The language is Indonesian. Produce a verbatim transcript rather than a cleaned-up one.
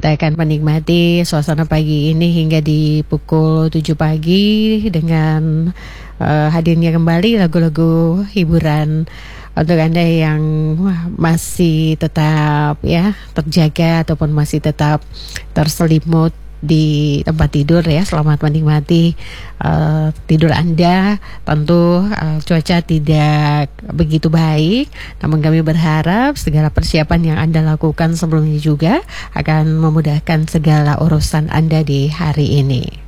Kita akan menikmati suasana pagi ini hingga di pukul tujuh pagi dengan uh, hadirnya kembali lagu-lagu hiburan untuk Anda yang wah, masih tetap ya terjaga ataupun masih tetap terselimut di tempat tidur ya. Selamat menikmati uh, tidur Anda. Tentu uh, cuaca tidak begitu baik, namun kami berharap segala persiapan yang Anda lakukan sebelumnya juga akan memudahkan segala urusan Anda di hari ini.